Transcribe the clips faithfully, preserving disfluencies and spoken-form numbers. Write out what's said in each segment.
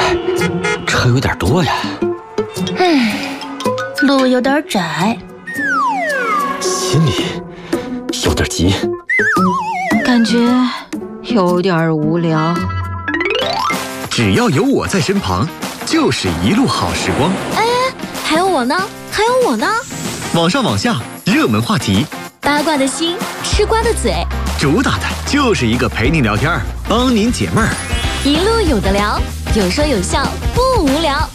车有点多呀。 嗯，路有点窄， 心里有点急， 感觉有点无聊。 只要有我在身旁，就是一路好时光。 哎，还有我呢，还有我呢。 网上网下，热门话题， 八卦的心，吃瓜的嘴， 主打的就是一个陪您聊天，帮您解闷儿。 一路有的聊，有说有笑，不无聊。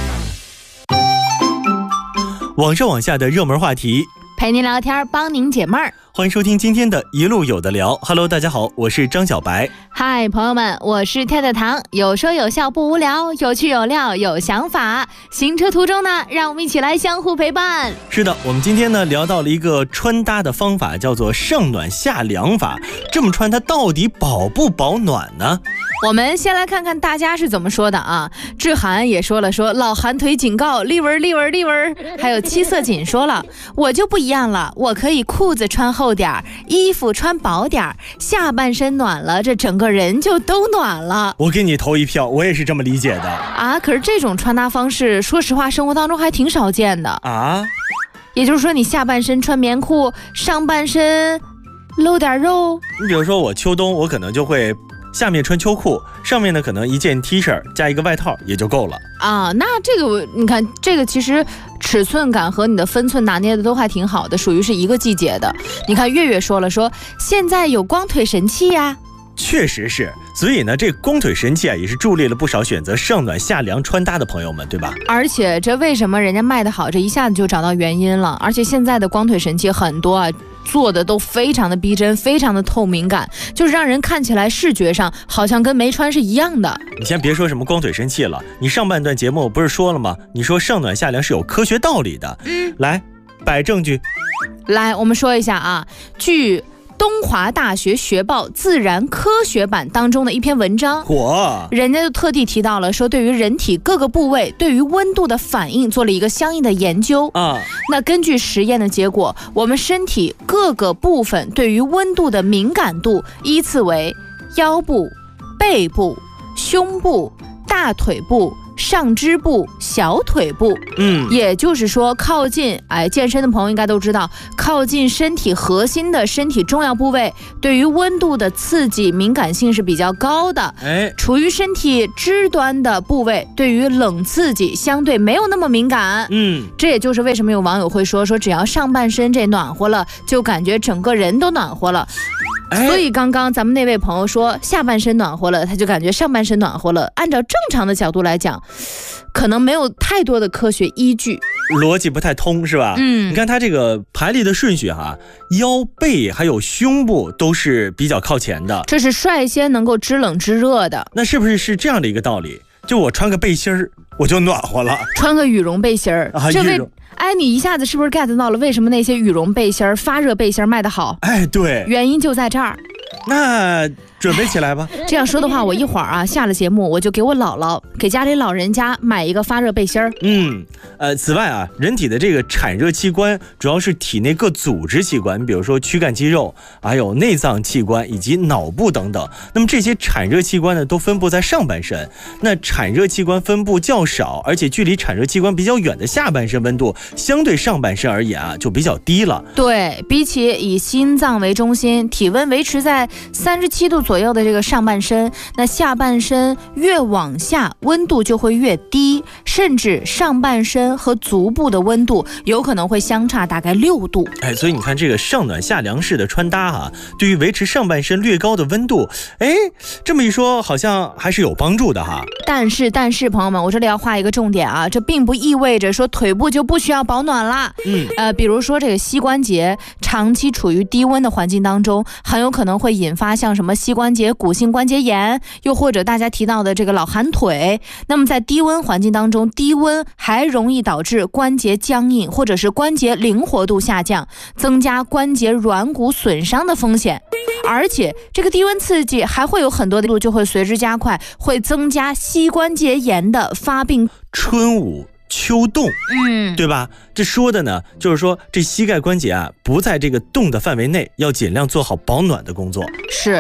网上网下的热门话题， 陪您聊天，帮您解闷儿。 欢迎收听今天的一路有的聊。Hello， 大家好，我是张小白。 嗨，朋友们，我是跳跳糖，有说有笑不无聊，有趣有料有想法。行车途中呢，让我们一起来相互陪伴。 是的，我们今天呢聊到了一个穿搭的方法，叫做上暖下凉法。这么穿它到底保不保暖呢？ 我们先来看看大家是怎么说的啊。志涵也说了，说老寒腿警告，立文立文立文。还有七色锦说了，我就不一样了，我可以裤子穿厚点，衣服穿薄点，下半身暖了，这整个人就都暖了。 我给你投一票，我也是这么理解的啊。可是这种穿搭方式，说实话，生活当中还挺少见的啊。 也就是说，你下半身穿棉裤，上半身露点肉。 你比如说我秋冬，我可能就会下面穿秋裤，上面呢可能一件 T 恤加一个外套也就够了啊。那这个你看，这个其实尺寸感和你的分寸拿捏的都还挺好的，属于是一个季节的。你看月月说了，说现在有光腿神器呀。 确实是，所以呢，这光腿神器啊，也是助力了不少选择上暖下凉穿搭的朋友们，对吧？ 而且这为什么人家卖得好，这一下子就找到原因了。而且现在的光腿神器很多啊，做的都非常的逼真，非常的透明感，就是让人看起来视觉上好像跟没穿是一样的。 你先别说什么光腿神器了，你上半段节目不是说了吗？你说上暖下凉是有科学道理的。嗯，来摆证据。 来，我们说一下啊，据东华大学学报自然科学版当中的一篇文章， 哇， 人家就特地提到了说，对于人体各个部位对于温度的反应做了一个相应的研究啊。那根据实验的结果，我们身体各个部分对于温度的敏感度依次为腰部、背部、胸部、大腿部、上肢部、小腿部。嗯，也就是说，靠近哎健身的朋友应该都知道，靠近身体核心的身体重要部位，对于温度的刺激敏感性是比较高的。哎，处于身体肢端的部位，对于冷刺激相对没有那么敏感。嗯，这也就是为什么有网友会说说，只要上半身这暖和了，就感觉整个人都暖和了。所以刚刚咱们那位朋友说下半身暖和了，他就感觉上半身暖和了。按照正常的角度来讲，可能没有太多的科学依据， 逻辑不太通，是吧？嗯，你看他这个排列的顺序哈，腰背还有胸部都是比较靠前的， 这是率先能够知冷知热的。 那是不是是这样的一个道理？就我穿个背心儿，我就暖和了。 穿个羽绒背心儿， 啊， 这位。哎，你一下子是不是 get 到了为什么那些羽绒背心儿、发热背心儿卖得好？ 哎，对， 原因就在这儿。 那准备起来吧。 这样说的话，我一会儿啊下了节目，我就给我姥姥、给家里老人家买一个发热背心儿。 嗯，呃，此外啊，人体的这个产热器官主要是体内各组织器官，比如说躯干肌肉，还有内脏器官以及脑部等等。那么这些产热器官呢，都分布在上半身。那产热器官分布较少，而且距离产热器官比较远的下半身温度，相对上半身而言啊，就比较低了。 对，比起以心脏为中心，体温维持在三十七度左右的这个上半身，那下半身越往下温度就会越低，甚至上半身和足部的温度有可能会相差大概六度。 哎，所以你看这个上暖下凉式的穿搭啊，对于维持上半身略高的温度，哎，这么一说好像还是有帮助的哈。 但是但是朋友们，我这里要画一个重点啊，这并不意味着说腿部就不需要保暖啦。嗯，呃，比如说这个膝关节长期处于低温的环境当中，很有可能会引发像什么膝关节骨性关节炎，又或者大家提到的这个老寒腿。那么在低温环境当中，低温还容易导致关节僵硬，或者是关节灵活度下降，增加关节软骨损伤的风险。而且这个低温刺激还会有很多的度就会随之加快，会增加膝关节炎的发病。 春捂秋冻，嗯，对吧？这说的呢，就是说这膝盖关节啊不在这个冻的范围内，要尽量做好保暖的工作。 是。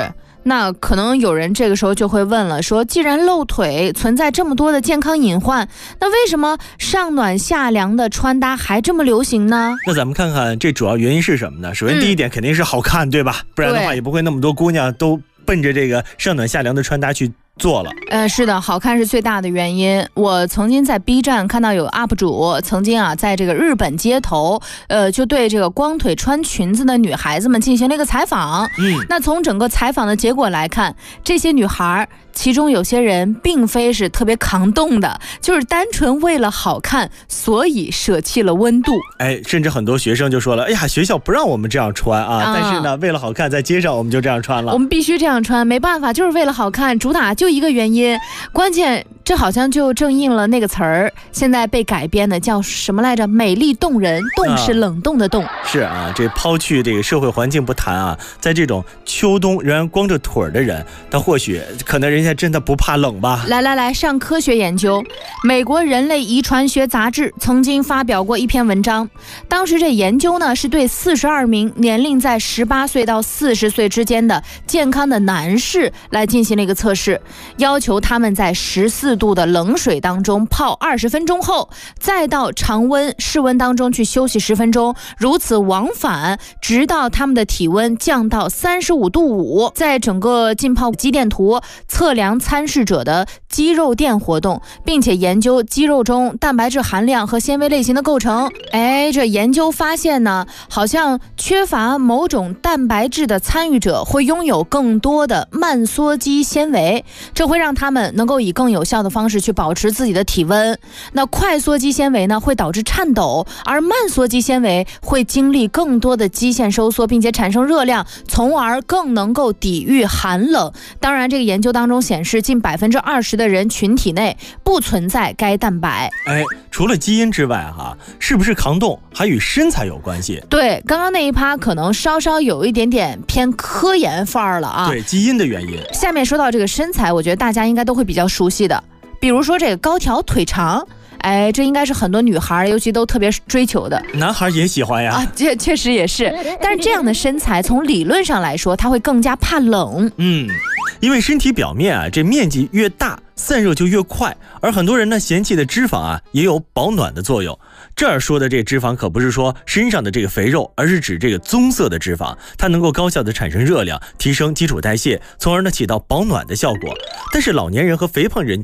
那可能有人这个时候就会问了，说既然露腿存在这么多的健康隐患，那为什么上暖下凉的穿搭还这么流行呢？ 那咱们看看这主要原因是什么呢？首先第一点肯定是好看，嗯、对吧？不然的话也不会那么多姑娘都奔着这个上暖下凉的穿搭去做了。 呃，是的，好看是最大的原因。我曾经在 B 站看到有 U P 主曾经啊，在这个日本街头，呃，就对这个光腿穿裙子的女孩子们进行了一个采访。嗯，那从整个采访的结果来看，这些女孩其中有些人并非是特别抗冻的，就是单纯为了好看，所以舍弃了温度。 哎，甚至很多学生就说了，哎呀，学校不让我们这样穿啊，啊但是呢，为了好看，在街上我们就这样穿了。 我们必须这样穿，没办法，就是为了好看，主打就一个原因。关键这好像就正应了那个词儿，现在被改编的叫什么来着？美丽动人，冻是冷冻的冻。 啊是啊，这抛去这个社会环境不谈啊，在这种秋冬仍然光着腿的人，他或许可能人家真的不怕冷吧。 来来来，上科学研究，美国人类遗传学杂志曾经发表过一篇文章，当时这研究呢是对四十二名年龄在十八岁到四十岁之间的健康的男士来进行了一个测试，要求他们在十四度的冷水当中泡二十分钟后，再到常温室温当中去休息十分钟，如此往返，直到他们的体温降到三十五度五。在整个浸泡肌电图测量参试者的肌肉电活动，并且研究肌肉中蛋白质含量和纤维类型的构成。哎，这研究发现呢，好像缺乏某种蛋白质的参与者会拥有更多的慢缩肌纤维，这会让他们能够以更有效的方式去保持自己的体温。那快缩肌纤维呢会导致颤抖，而慢缩肌纤维会经历更多的肌线收缩，并且产生热量，从而更能够抵御寒冷。当然这个研究当中显示，近百分之二十的人群体内不存在该蛋白。 哎，除了基因之外哈，是不是抗冻还与身材有关系？ 对，刚刚那一趴可能稍稍有一点点偏科研范儿了啊。 对，基因的原因。 下面说到这个身材，我觉得大家应该都会比较熟悉的，比如说这个高挑腿长，哎，这应该是很多女孩尤其都特别追求的， 男孩也喜欢呀。 啊，这确实也是。但是这样的身材从理论上来说，它会更加怕冷。 嗯，因为身体表面啊，这面积越大，散热就越快，而很多人呢嫌弃的脂肪啊，也有保暖的作用。这儿说的这脂肪可不是说身上的这个肥肉，而是指这个棕色的脂肪，它能够高效的产生热量，提升基础代谢，从而呢起到保暖的效果。但是老年人和肥胖人